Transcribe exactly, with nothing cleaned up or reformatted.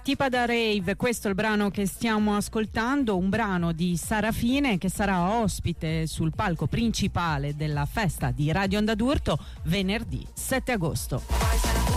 Tipa da Rave, questo è il brano che stiamo ascoltando, un brano di Sarafine che sarà ospite sul palco principale della festa di Radio Onda d'Urto venerdì sette agosto.